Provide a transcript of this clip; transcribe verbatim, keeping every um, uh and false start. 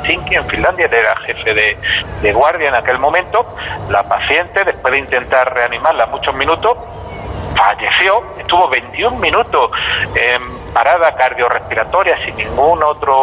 Helsinki, en Finlandia, era jefe de, de guardia en aquel momento. La paciente, después de intentar reanimarla muchos minutos, falleció, estuvo veintiún minutos en parada cardiorrespiratoria sin ningún otro